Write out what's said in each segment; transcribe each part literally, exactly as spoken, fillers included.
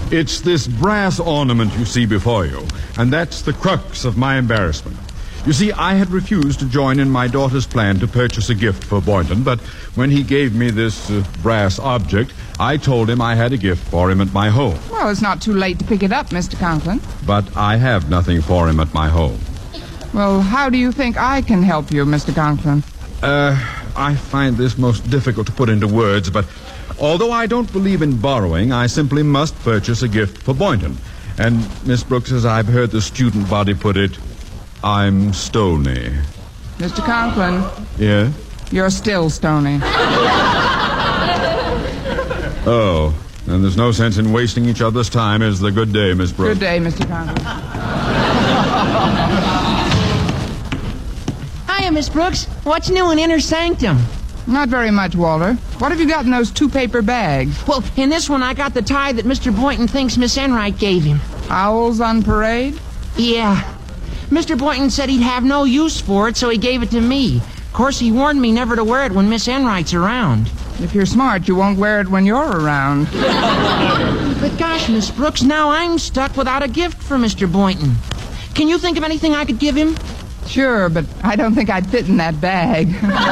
It's this brass ornament you see before you, and that's the crux of my embarrassment. You see, I had refused to join in my daughter's plan to purchase a gift for Boynton, but when he gave me this uh, brass object, I told him I had a gift for him at my home. Well, it's not too late to pick it up, Mister Conklin. But I have nothing for him at my home. Well, how do you think I can help you, Mister Conklin? Uh, I find this most difficult to put into words, but although I don't believe in borrowing, I simply must purchase a gift for Boynton. And, Miss Brooks, as I've heard the student body put it, I'm stony. Mister Conklin? Yeah? You're still stony. Oh, then there's no sense in wasting each other's time. Is the good day, Miss Brooks? Good day, Mister Conklin. Hiya, Miss Brooks. What's new in Inner Sanctum? Not very much, Walter. What have you got in those two paper bags? Well, in this one I got the tie that Mister Boynton thinks Miss Enright gave him. Owls on parade? Yeah. Mister Boynton said he'd have no use for it, so he gave it to me. Of course, he warned me never to wear it when Miss Enright's around. If you're smart, you won't wear it when you're around. But gosh, Miss Brooks, now I'm stuck without a gift for Mister Boynton. Can you think of anything I could give him? Sure, but I don't think I'd fit in that bag.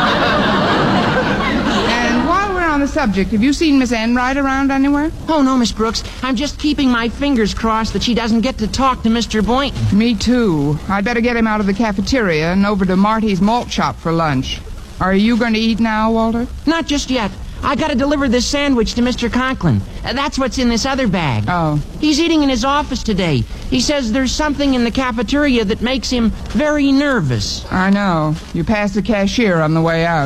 And while we're on the subject, have you seen Miss Enright around anywhere? Oh, no, Miss Brooks. I'm just keeping my fingers crossed that she doesn't get to talk to Mister Boynton. Me too. I'd better get him out of the cafeteria and over to Marty's malt shop for lunch. Are you going to eat now, Walter? Not just yet. I gotta deliver this sandwich to Mister Conklin. Uh, that's what's in this other bag. Oh. He's eating in his office today. He says there's something in the cafeteria that makes him very nervous. I know. You passed the cashier on the way out.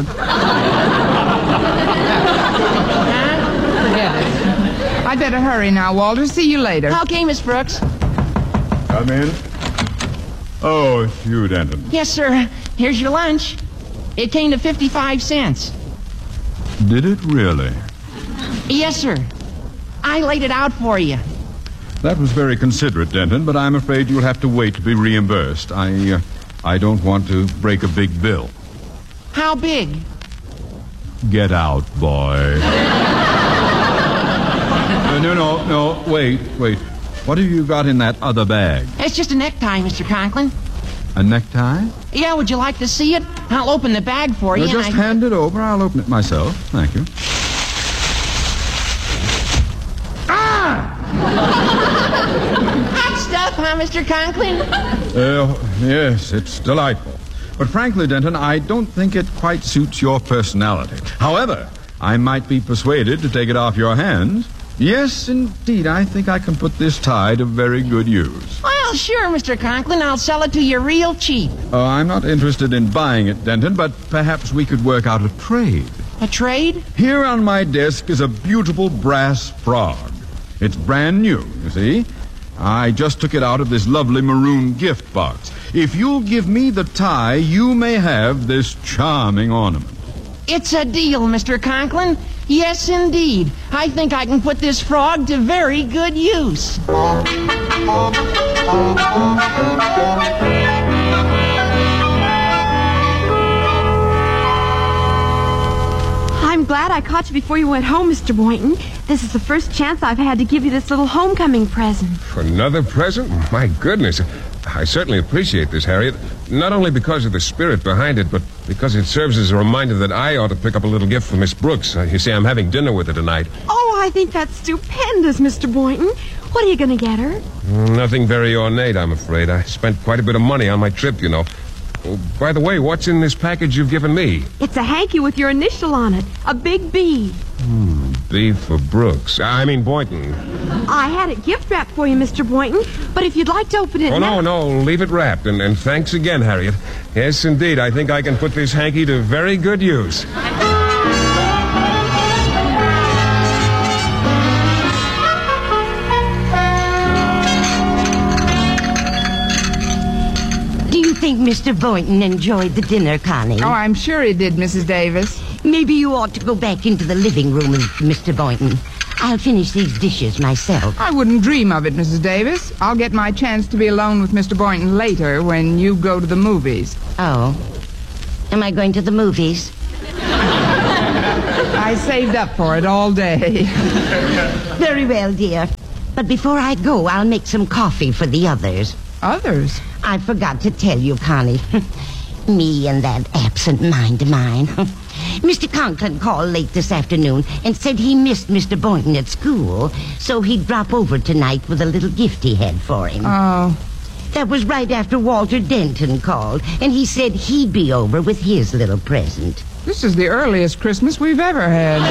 Huh? Forget it. I'd better hurry now, Walter. See you later. Okay, Miss Brooks. Come in. Oh, it's you, Denton. Yes, sir. Here's your lunch. It came to fifty-five cents. Did it really? Yes, sir. I laid it out for you. That was very considerate, Denton, but I'm afraid you'll have to wait to be reimbursed. I, uh, I don't want to break a big bill. How big? Get out, boy. uh, no, no, no, wait, wait. What have you got in that other bag? It's just a necktie, Mister Conklin. A necktie? Yeah, would you like to see it? I'll open the bag for you. Well, just and I... hand it over. I'll open it myself. Thank you. Ah! Hot stuff, huh, Mister Conklin? Uh, yes, it's delightful. But frankly, Denton, I don't think it quite suits your personality. However, I might be persuaded to take it off your hands. Yes, indeed, I think I can put this tie to very good use. Well, sure, Mister Conklin. I'll sell it to you real cheap. Oh, I'm not interested in buying it, Denton, but perhaps we could work out a trade. A trade? Here on my desk is a beautiful brass frog. It's brand new, you see. I just took it out of this lovely maroon gift box. If you'll give me the tie, you may have this charming ornament. It's a deal, Mister Conklin. Yes, indeed. I think I can put this frog to very good use. I'm glad I caught you before you went home, Mister Boynton. This is the first chance I've had to give you this little homecoming present. Another present? My goodness. I certainly appreciate this, Harriet. Not only because of the spirit behind it, but because it serves as a reminder that I ought to pick up a little gift for Miss Brooks. Uh, you see, I'm having dinner with her tonight. Oh, I think that's stupendous, Mister Boynton. What are you going to get her? Mm, Nothing very ornate, I'm afraid. I spent quite a bit of money on my trip, you know. Oh, by the way, what's in this package you've given me? It's a hanky with your initial on it. A big B. Hmm, B for Brooks. I mean Boynton. I had it gift wrapped for you, Mister Boynton, but if you'd like to open it Oh, now... no, no, leave it wrapped. And, and thanks again, Harriet. Yes, indeed, I think I can put this hanky to very good use. Do you think Mister Boynton enjoyed the dinner, Connie? Oh, I'm sure he did, Missus Davis. Maybe you ought to go back into the living room with Mister Boynton. I'll finish these dishes myself. I wouldn't dream of it, Missus Davis. I'll get my chance to be alone with Mister Boynton later when you go to the movies. Oh. Am I going to the movies? I saved up for it all day. Very well, dear. But before I go, I'll make some coffee for the others. Others? I forgot to tell you, Connie. Me and that absent mind of mine. Mister Conklin called late this afternoon and said he missed Mister Boynton at school, so he'd drop over tonight with a little gift he had for him. Oh. That was right after Walter Denton called, and he said he'd be over with his little present. This is the earliest Christmas we've ever had.